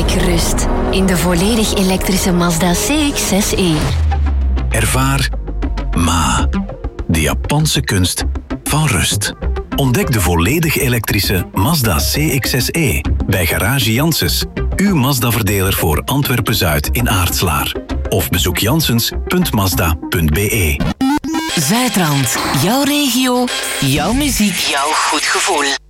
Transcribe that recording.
rust in de volledig elektrische Mazda CX-6e. Ervaar Ma, de Japanse kunst van rust. Ontdek de volledig elektrische Mazda CX-6e bij Garage Janssens, uw Mazda-verdeler voor Antwerpen-Zuid in Aartslaar. Of bezoek janssens.mazda.be. Zuidrand, jouw regio, jouw muziek, jouw goed gevoel.